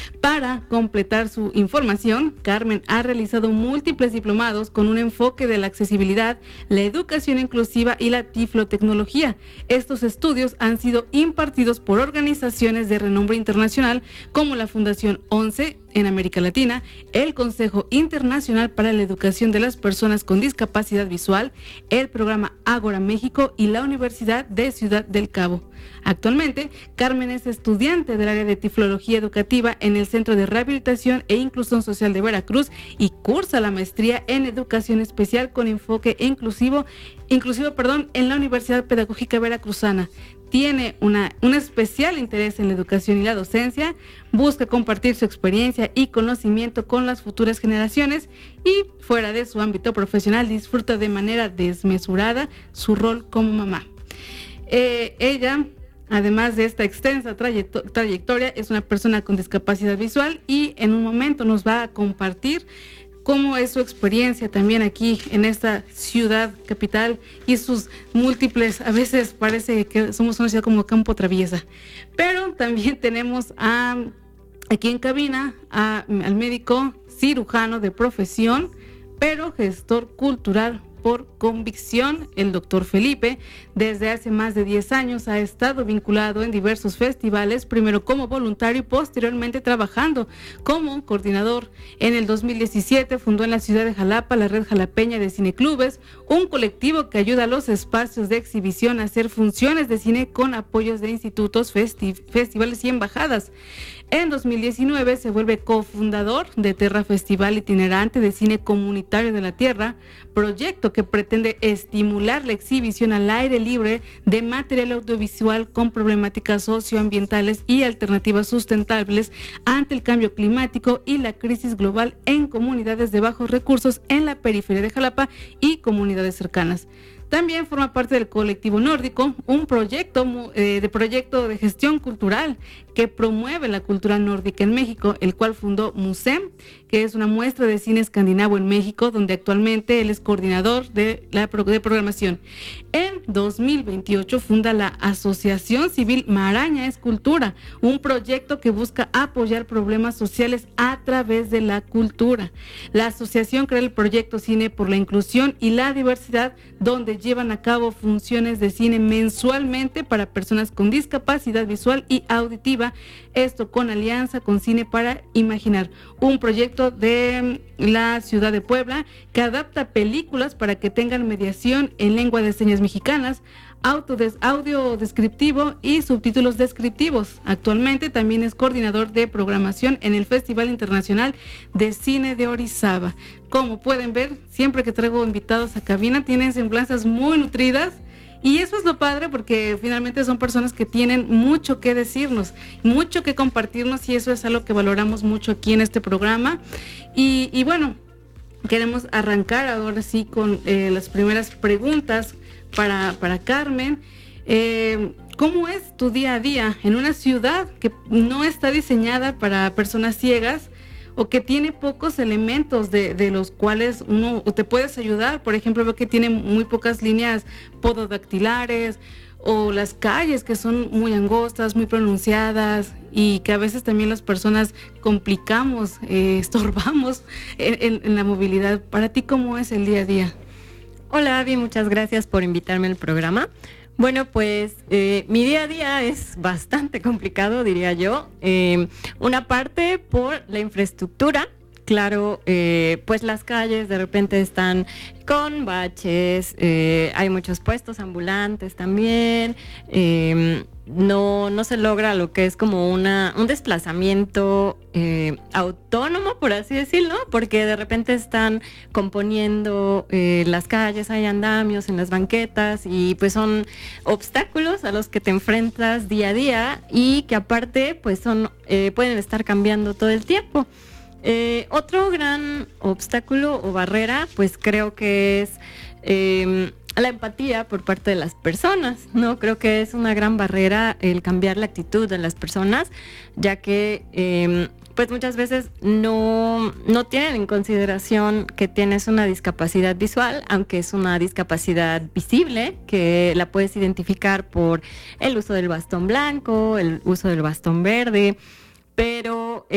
Para completar su información, Carmen ha realizado múltiples diplomados con un enfoque de la accesibilidad, la educación inclusiva y la tiflotecnología. Estos estudios han sido impartidos por organizaciones de renombre internacional como la Fundación 11 en América Latina, el Consejo Internacional para la Educación de las Personas con Discapacidad Visual, el Programa Ágora México y la Universidad de Ciudad del Cabo. Actualmente, Carmen es estudiante del área de tiflología educativa en el Centro de Rehabilitación e Inclusión Social de Veracruz y cursa la maestría en Educación Especial con enfoque inclusivo en la Universidad Pedagógica Veracruzana. Tiene un especial interés en la educación y la docencia, busca compartir su experiencia y conocimiento con las futuras generaciones y, fuera de su ámbito profesional, disfruta de manera desmesurada su rol como mamá. Ella, además de esta extensa trayectoria, es una persona con discapacidad visual y en un momento nos va a compartir cómo es su experiencia también aquí en esta ciudad capital y sus múltiples, a veces parece que somos una ciudad como campo traviesa, pero también tenemos aquí en cabina al médico cirujano de profesión, pero gestor cultural por convicción, el doctor Felipe. Desde hace más de 10 años ha estado vinculado en diversos festivales, primero como voluntario y posteriormente trabajando como coordinador. En el 2017 fundó en la ciudad de Jalapa la Red Jalapeña de Cineclubes, un colectivo que ayuda a los espacios de exhibición a hacer funciones de cine con apoyos de institutos, festivales y embajadas. En 2019 se vuelve cofundador de Terra Festival Itinerante de Cine Comunitario de la Tierra, proyecto que pretende estimular la exhibición al aire libre de material audiovisual con problemáticas socioambientales y alternativas sustentables ante el cambio climático y la crisis global en comunidades de bajos recursos en la periferia de Jalapa y comunidades cercanas. También forma parte del colectivo nórdico, un proyecto de gestión cultural que promueve la cultura nórdica en México, el cual fundó MUSEM, que es una muestra de cine escandinavo en México, donde actualmente él es coordinador de programación. En 2028 funda la Asociación Civil Maraña Escultura, un proyecto que busca apoyar problemas sociales a través de la cultura. La asociación crea el proyecto Cine por la Inclusión y la Diversidad, donde llevan a cabo funciones de cine mensualmente para personas con discapacidad visual y auditiva, esto con alianza con Cine para Imaginar, un proyecto de la ciudad de Puebla que adapta películas para que tengan mediación en lengua de señas mexicanas, audio descriptivo y subtítulos descriptivos. Actualmente también es coordinador de programación en el Festival Internacional de Cine de Orizaba. Como pueden ver, siempre que traigo invitados a cabina tienen semblanzas muy nutridas y eso es lo padre porque finalmente son personas que tienen mucho que decirnos, mucho que compartirnos y eso es algo que valoramos mucho aquí en este programa. Y bueno, queremos arrancar ahora sí con las primeras preguntas para Carmen. ¿Cómo es tu día a día en una ciudad que no está diseñada para personas ciegas o que tiene pocos elementos de los cuales uno te puedes ayudar? Por ejemplo, veo que tiene muy pocas líneas pododactilares o las calles que son muy angostas, muy pronunciadas y que a veces también las personas complicamos, estorbamos en la movilidad. ¿Para ti cómo es el día a día? Hola, Abby, muchas gracias por invitarme al programa. Bueno, pues mi día a día es bastante complicado, diría yo. Una parte por la infraestructura. Claro, pues las calles de repente están con baches, hay muchos puestos ambulantes también, no se logra lo que es como un desplazamiento autónomo, por así decirlo, porque de repente están componiendo las calles, hay andamios en las banquetas y pues son obstáculos a los que te enfrentas día a día y que aparte pues pueden estar cambiando todo el tiempo. Otro gran obstáculo o barrera, pues creo que es la empatía por parte de las personas, ¿no? Creo que es una gran barrera el cambiar la actitud de las personas, ya que pues muchas veces no tienen en consideración que tienes una discapacidad visual, aunque es una discapacidad visible, que la puedes identificar por el uso del bastón blanco, el uso del bastón verde, pero